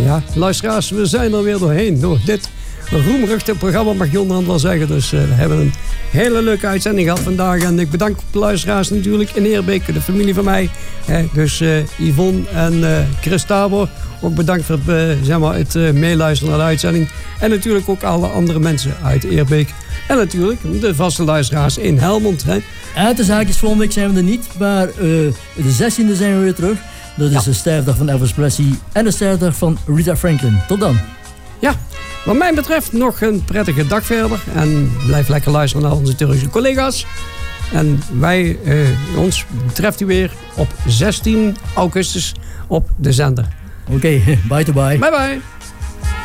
Ja, luisteraars, we zijn er weer doorheen. Door dit roemruchte programma mag je onderhand wel zeggen. Dus we hebben een hele leuke uitzending gehad vandaag. En ik bedank de luisteraars natuurlijk in Eerbeek, de familie van mij. Dus Yvonne en Chris Tabor. Ook bedankt voor het meeluisteren naar de uitzending. En natuurlijk ook alle andere mensen uit Eerbeek. En natuurlijk de vaste luisteraars in Helmond. En de zaakjes volgende week zijn we er niet. Maar de 16e zijn we weer terug. Dat is de sterfdag van Elvis Presley en de sterfdag van Rita Franklin. Tot dan. Ja, wat mij betreft nog een prettige dag verder. En blijf lekker luisteren naar onze Turkse collega's. En ons betreft u weer op 16 augustus op de zender. Oké, bye to bye. Bye bye.